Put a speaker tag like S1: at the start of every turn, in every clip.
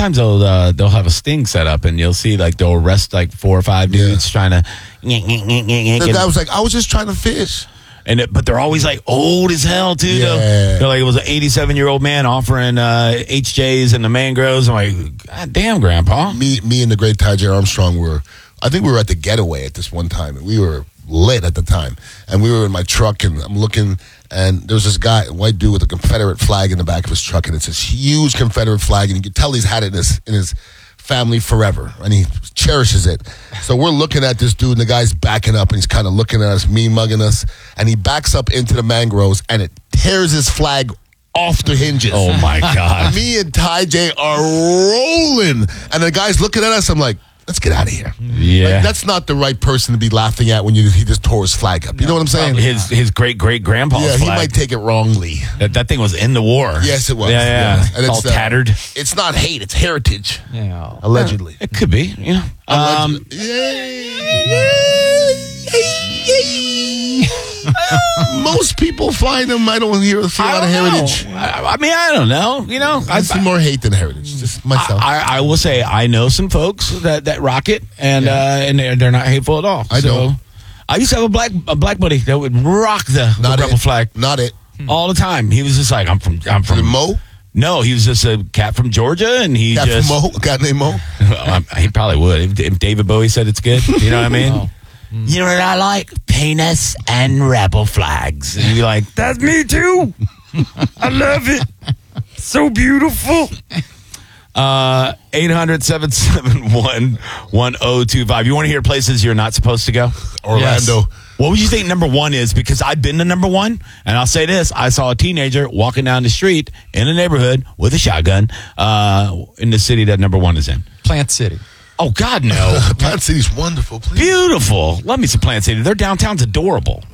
S1: sometimes they'll have a sting set up, and you'll see like they'll arrest like 4 or 5 dudes trying to.
S2: The guy was like, I was just trying to fish.
S1: But they're always like old as hell too.
S2: Yeah.
S1: They're like, it was an 87-year-old man offering HJs in the mangroves. I'm like, God damn, Grandpa.
S2: Me and the great Ty J. Armstrong I think we were at the Getaway at this one time, and we were lit at the time. And we were in my truck, and I'm looking, and there was this guy, a white dude with a Confederate flag in the back of his truck, and it's this huge Confederate flag, and you can tell he's had it in his family forever, and he cherishes it. So we're looking at this dude, and the guy's backing up, and he's kind of looking at us, mugging us, and he backs up into the mangroves, and it tears his flag off the hinges.
S1: Oh, my God.
S2: Me and Ty J are rolling, and the guy's looking at us. I'm like, let's get out of here.
S1: Yeah.
S2: Like, that's not the right person to be laughing at when he just tore his flag up. You know what I'm saying?
S1: His great-great-grandpa's flag.
S2: He might take it wrongly.
S1: That thing was in the war.
S2: Yes, it was.
S1: Yeah.
S2: And
S1: it's all tattered.
S2: It's not hate, it's heritage.
S3: Yeah.
S2: Allegedly.
S1: It could be, you know.
S2: Most people find them. I don't see a lot of heritage.
S1: I mean, I don't know. You know,
S2: I see more hate than heritage. Just myself.
S1: I will say I know some folks that rock it, and they're not hateful at all.
S2: I know.
S1: I used to have a black buddy that would rock the rebel flag.
S2: Not it.
S1: All the time. He was just like, I'm from
S2: Mo?
S1: No, he was just a cat from Georgia, and he
S2: cat
S1: just
S2: from Mo? A cat named Mo?
S1: He probably would if David Bowie said it's good. You know what I mean? You know what I like? Penis and rebel flags. And you're like, that's me too. I love it. So beautiful. 800-771-1025. You want to hear places you're not supposed to go?
S2: Orlando.
S1: Yes. What would you think number one is? Because I've been to number one, and I'll say this. I saw a teenager walking down the street in a neighborhood with a shotgun in the city that number one is in.
S3: Plant City.
S1: Oh, God, no.
S2: Plant City's wonderful. Please.
S1: Beautiful. Love me some Plant City. Their downtown's adorable.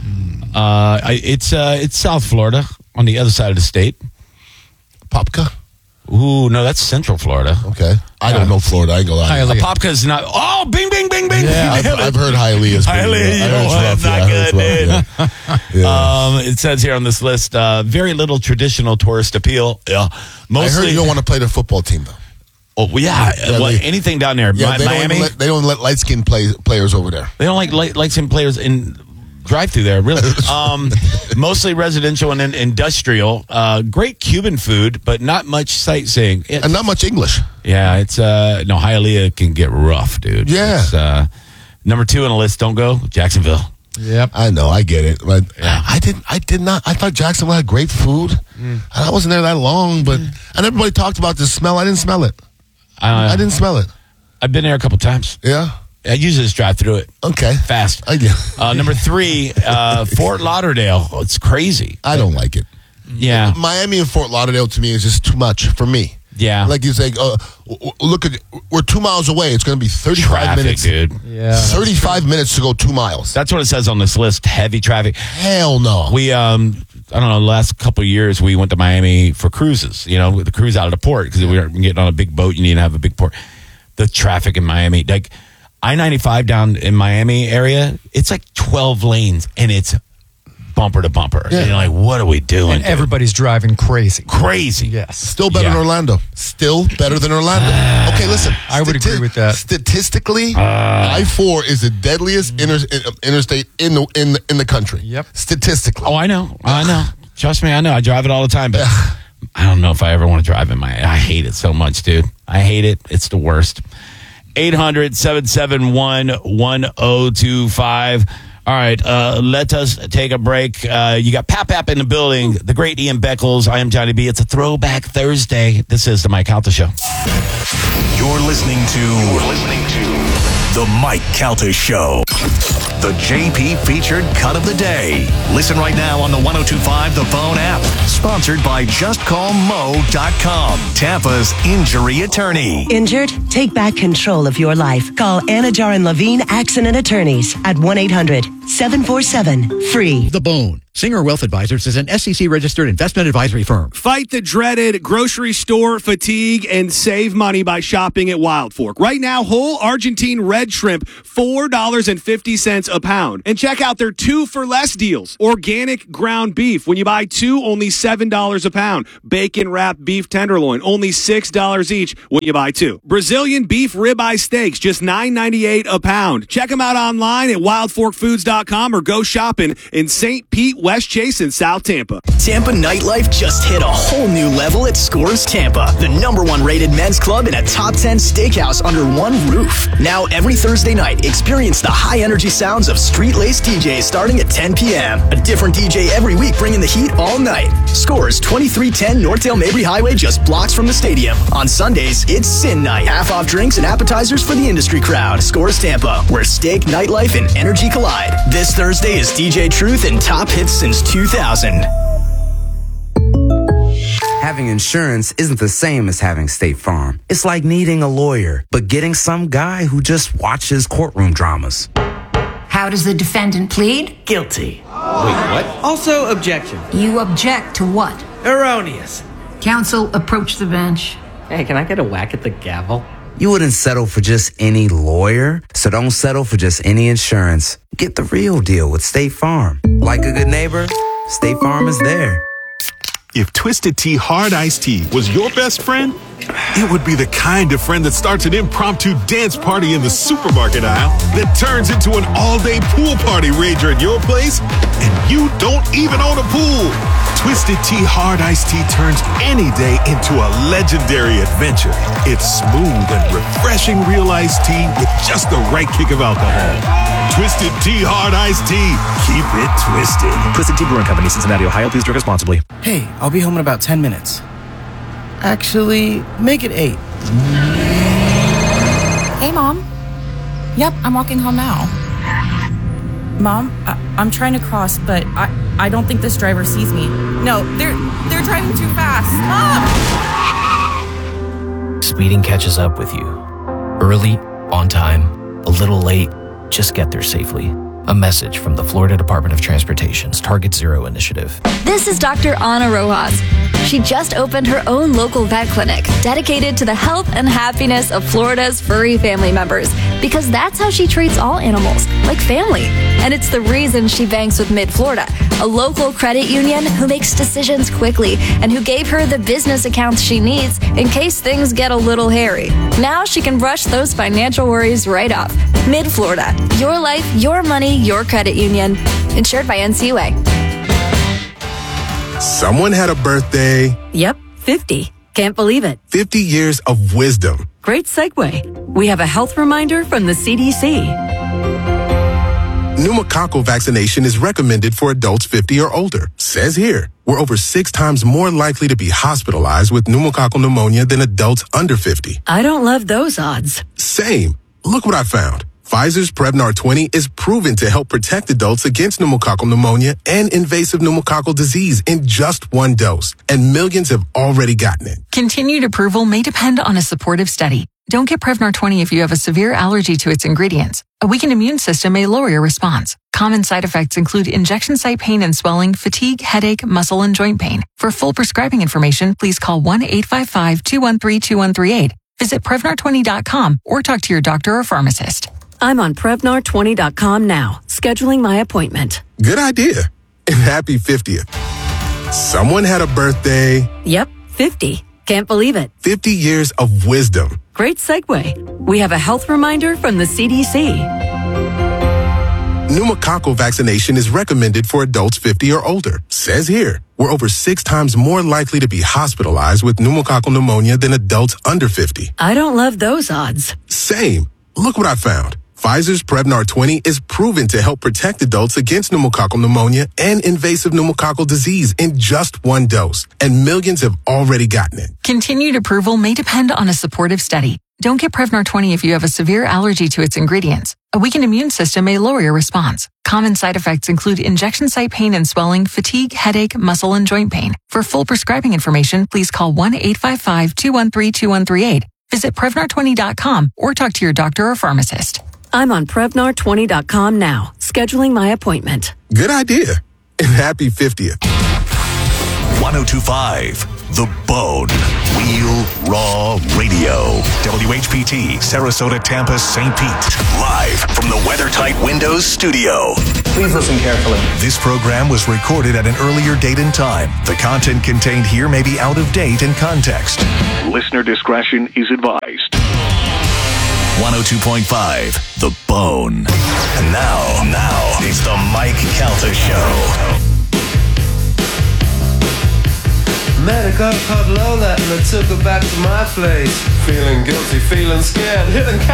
S1: It's South Florida on the other side of the state.
S2: Popka?
S1: Ooh, no, that's Central Florida.
S2: Okay. I don't know Florida. I ain't gonna lie.
S3: Hialeah.
S1: Popka's not. Oh, bing, bing, bing, bing.
S2: Yeah, I've heard Hialeah's
S1: Hialeah, not good, dude. It says here on this list, very little traditional tourist appeal. Yeah, mostly.
S2: I heard you don't want to play their football team, though.
S1: Oh, well, yeah. Anything down there.
S2: Yeah,
S1: Miami.
S2: They don't let light-skinned players over there.
S1: They don't like light-skinned players in drive-through there, really. Mostly residential and industrial. Great Cuban food, but not much sightseeing.
S2: And not much English.
S1: Yeah, it's no, Hialeah can get rough, dude.
S2: Yeah.
S1: It's, number 2 on the list, don't go, Jacksonville.
S3: Yep.
S2: I know, I get it. But
S1: Yeah.
S2: I did not. I thought Jacksonville had great food. I wasn't there that long, but and everybody talked about the smell. I didn't smell it. I didn't smell it.
S1: I've been there a couple times.
S2: Yeah.
S1: I usually just drive through it.
S2: Okay.
S1: Fast.
S2: I get
S1: Number 3, Fort Lauderdale. Oh, it's crazy.
S2: I don't like it.
S1: Yeah.
S2: Miami and Fort Lauderdale to me is just too much for me.
S1: Yeah.
S2: Like you say, look at we're 2 miles away. It's going to be 35
S1: Traffic,
S2: minutes,
S1: dude.
S3: Yeah.
S2: 35 minutes to go 2 miles.
S1: That's what it says on this list. Heavy traffic.
S2: Hell no.
S1: We, I don't know, the last couple of years, we went to Miami for cruises, you know, the cruise out of the port, because we were getting on a big boat. You need to have a big port. The traffic in Miami, like I-95 down in Miami area, it's like 12 lanes, and it's bumper to bumper.
S2: Yeah.
S1: And you're like, what are we doing?
S3: And everybody's driving crazy.
S1: Crazy.
S3: Yes.
S2: Still better than Orlando. Still better than Orlando. Okay, listen.
S3: I would agree with that.
S2: Statistically, I-4 is the deadliest interstate in the country.
S3: Yep.
S2: Statistically.
S1: Oh, I know. Trust me, I know. I drive it all the time, but I don't know if I ever want to drive in Miami. I hate it so much, dude. I hate it. It's the worst. 800-771-1025. All right, let us take a break. You got Pap in the building, the great Ian Beckles. I am Johnny B. It's a Throwback Thursday. This is the Mike Calta Show.
S4: You're listening to The Mike Calta Show. The JP featured cut of the day. Listen right now on the 102.5 The Phone app. Sponsored by JustCallMo.com, Tampa's injury attorney.
S5: Injured? Take back control of your life. Call Anna Jar and Levine Accident Attorneys at 1-800 888-747-FREE.
S6: The Bone. Singer Wealth Advisors is an SEC-registered investment advisory firm.
S7: Fight the dreaded grocery store fatigue and save money by shopping at Wild Fork. Right now, whole Argentine red shrimp, $4.50 a pound. And check out their 2 for less deals. Organic ground beef. When you buy 2, only $7 a pound. Bacon wrapped beef tenderloin, only $6 each when you buy 2. Brazilian beef ribeye steaks, just $9.98 a pound. Check them out online at wildforkfoods.com or go shopping in St. Pete, West Chase, and South Tampa.
S8: Tampa nightlife just hit a whole new level at Scores Tampa, the #1 rated men's club in a top 10 steakhouse under one roof. Now every Thursday night, experience the high energy sounds of street-laced DJs starting at 10 p.m. A different DJ every week bringing the heat all night. Scores 2310 Northdale Mabry Highway, just blocks from the stadium. On Sundays, it's Sin Night. Half off drinks and appetizers for the industry crowd. Scores Tampa, where steak, nightlife, and energy collide. This Thursday is DJ Truth and top hits since 2000.
S9: Having insurance isn't the same as having State Farm. It's like needing a lawyer, but getting some guy who just watches courtroom dramas.
S10: How does the defendant plead?
S11: Guilty.
S10: Wait, what?
S11: Also, objection.
S10: You object to what?
S11: Erroneous.
S10: Counsel, approach the bench.
S11: Hey, can I get a whack at the gavel?
S9: You wouldn't settle for just any lawyer, so don't settle for just any insurance. Get the real deal with State Farm. Like a good neighbor, State Farm is there.
S12: If Twisted Tea Hard Iced Tea was your best friend, it would be the kind of friend that starts an impromptu dance party in the supermarket aisle that turns into an all-day pool party rager at your place, and you don't even own a pool. Twisted Tea Hard Iced Tea turns any day into a legendary adventure. It's smooth and refreshing real iced tea with just the right kick of alcohol. Twisted Tea Hard Iced Tea. Keep it twisted.
S13: Twisted Tea Brewing Company, Cincinnati, Ohio. Please drink responsibly.
S14: Hey, I'll be home in about 10 minutes. Actually, make it 8.
S15: Hey, Mom. Yep, I'm walking home now. Mom, I'm trying to cross, but I don't think this driver sees me. No, they're driving too fast. Mom!
S16: Speeding catches up with you. Early, on time, a little late, just get there safely. A message from the Florida Department of Transportation's Target Zero initiative.
S17: This is Dr. Ana Rojas. She just opened her own local vet clinic dedicated to the health and happiness of Florida's furry family members, because that's how she treats all animals, like family. And it's the reason she banks with Mid-Florida, a local credit union who makes decisions quickly and who gave her the business accounts she needs in case things get a little hairy. Now she can brush those financial worries right off. Mid-Florida, your life, your money, your credit union. Insured by NCUA.
S18: Someone had a birthday.
S19: Yep, 50. Can't believe it.
S18: 50 years of wisdom.
S19: Great segue. We have a health reminder from the CDC.
S18: Pneumococcal vaccination is recommended for adults 50 or older. Says here, we're over 6 times more likely to be hospitalized with pneumococcal pneumonia than adults under 50.
S19: I don't love those odds.
S18: Same. Look what I found. Pfizer's Prevnar 20 is proven to help protect adults against pneumococcal pneumonia and invasive pneumococcal disease in just 1 dose, and millions have already gotten it.
S20: Continued approval may depend on a supportive study. Don't get Prevnar 20 if you have a severe allergy to its ingredients. A weakened immune system may lower your response. Common side effects include injection site pain and swelling, fatigue, headache, muscle, and joint pain. For full prescribing information, please call 1-855-213-2138. Visit Prevnar20.com or talk to your doctor or pharmacist.
S19: I'm on Prevnar20.com now, scheduling my appointment.
S18: Good idea. And happy 50th. Someone had a birthday.
S19: Yep, 50. Can't believe it.
S18: 50 years of wisdom.
S19: Great segue. We have a health reminder from the CDC.
S18: Pneumococcal vaccination is recommended for adults 50 or older. Says here, we're over 6 times more likely to be hospitalized with pneumococcal pneumonia than adults under 50.
S19: I don't love those odds.
S18: Same. Look what I found. Pfizer's Prevnar 20 is proven to help protect adults against pneumococcal pneumonia and invasive pneumococcal disease in just 1 dose, and millions have already gotten it.
S20: Continued approval may depend on a supportive study. Don't get Prevnar 20 if you have a severe allergy to its ingredients. A weakened immune system may lower your response. Common side effects include injection site pain and swelling, fatigue, headache, muscle, and joint pain. For full prescribing information, please call 1-855-213-2138. Visit Prevnar20.com or talk to your doctor or pharmacist.
S19: I'm on Prevnar20.com now, scheduling my appointment.
S18: Good idea. And happy 50th.
S4: 1025, The Bone. Real Raw Radio. WHPT, Sarasota, Tampa, St. Pete. Live from the WeatherTight Windows studio.
S14: Please listen carefully.
S4: This program was recorded at an earlier date and time. The content contained here may be out of date in context. Listener discretion is advised. 102.5, The Bone. And now, it's the Mike Calta Show.
S5: Met a girl called Lola and I took her back to my place. Feeling guilty, feeling scared, hitting